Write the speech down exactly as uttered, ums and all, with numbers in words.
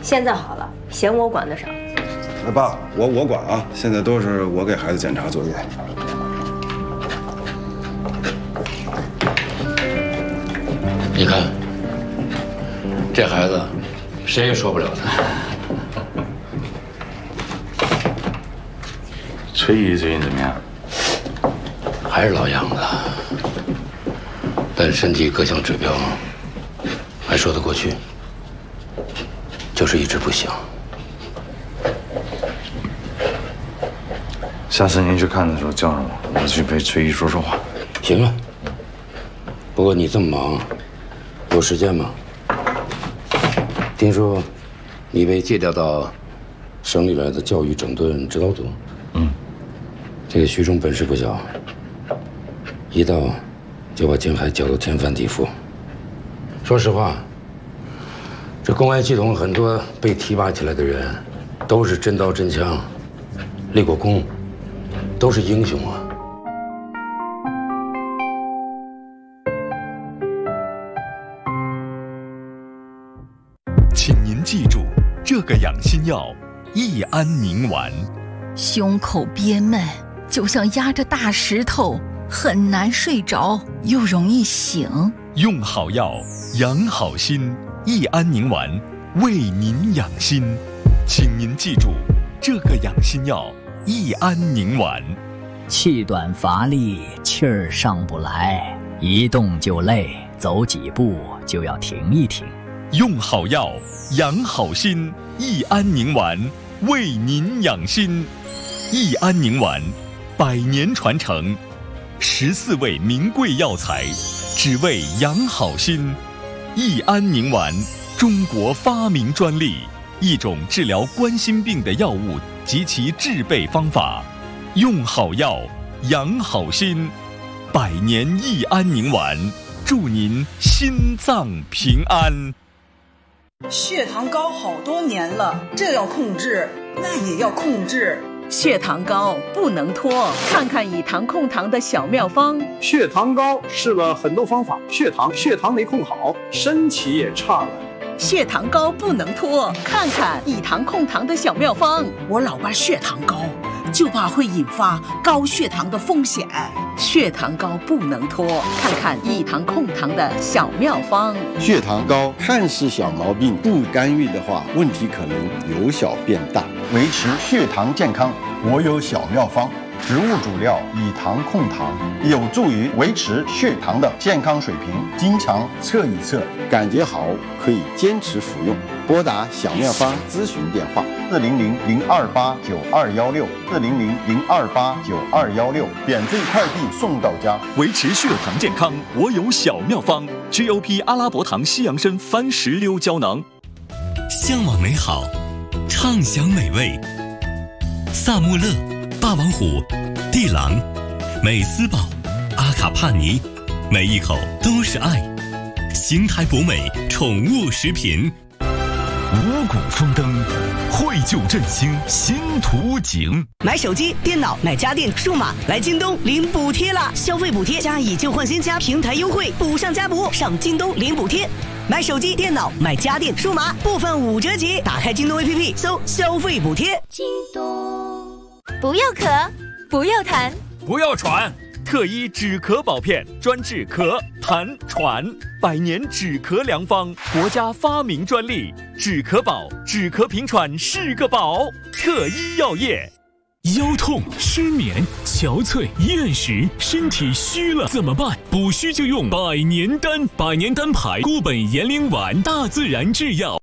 现在好了，嫌我管得少。 哎，爸，我我管啊，现在都是我给孩子检查作业。 你看，这孩子，谁也说不了他。 崔姨最近怎么样？ 还是老样子，但身体各项指标还说得过去，就是一直不行。 下次您去看的时候叫上我，我去陪崔姨说说话。 行了。不过你这么忙，有时间吗？听说你被借调到省里来的教育整顿指导组。 嗯。 这个徐忠本事不小，一到就把江海搅得天翻地覆。说实话，这公安系统很多被提拔起来的人，都是真刀真枪，立过功，都是英雄啊。 请您记住，这个养心药益安宁丸。 胸口憋闷，就像压着大石头，很难睡着，又容易醒。 用好药，养好心，益安宁丸为您养心。请您记住，这个养心药益安宁丸。 气短乏力，气儿上不来，一动就累，走几步就要停一停。 用好药，养好心，益安宁丸为您养心。益安宁丸，百年传承，十四味名贵药材，只为养好心。益安宁丸，中国发明专利，一种治疗冠心病的药物及其制备方法。用好药，养好心，百年益安宁丸，祝您心脏平安。 血糖高好多年了，这要控制，那也要控制。 血糖高不能拖，看看以糖控糖的小妙方。 血糖高试了很多方法，血糖血糖没控好，身体也差了。 血糖高不能拖，看看以糖控糖的小妙方。 我老爸血糖高，就怕会引发高血糖的风险。 血糖高不能拖，看看益糖控糖的小妙方。 血糖高看似小毛病，不干预的话，问题可能由小变大。维持血糖健康，我有小妙方。植物主料以糖控糖，有助于维持血糖的健康水平。经常测一测，感觉好可以坚持服用。拨打小妙方咨询电话：四零零零二八九二幺六，四零零零二八九二幺六，免费快递送到家。 维持血糖健康，我有小妙方 ：G O P 阿拉伯糖西洋参番石榴胶囊。 向往美好，畅享美味。萨穆勒、霸王虎、地狼、美斯宝、阿卡帕尼，每一口都是爱。邢台博美宠物食品。 五谷丰登，绘就振兴新图景。 买手机、电脑、买家电、数码，来京东领补贴啦！消费补贴加以旧换新加平台优惠，补上加补，上京东领补贴。买手机、电脑、买家电、数码，部分五折起。打开京东 A P P， 搜消费补贴。 京东，不要咳，不要痰， 不要喘。特医止咳宝片，专治咳、痰、喘，百年止咳良方，国家发明专利。止咳宝，止咳平喘是个宝。特医药业。 腰痛、失眠、憔悴、厌食，身体虚了怎么办？补虚就用百年丹，百年丹牌固本延龄丸，大自然制药。